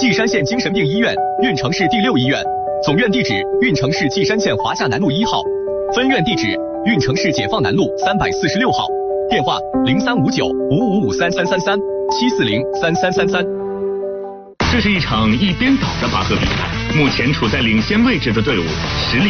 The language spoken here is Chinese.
稷山县精神病医院，运城市第6医院，总院地址运城市稷山县华夏南路1号，分院地址运城市解放南路346号，电话035955533337403333。 这是一场一边倒的拔河比赛，目前处在领先位置的队伍实力